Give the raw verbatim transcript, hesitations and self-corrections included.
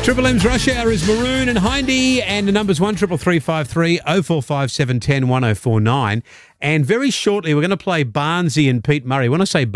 Triple M's Rush Hour is Maroon and Hindy, and the number's one triple three five three oh four five seven ten one oh four nine. And very shortly, we're going to play Barnsey and Pete Murray. When I say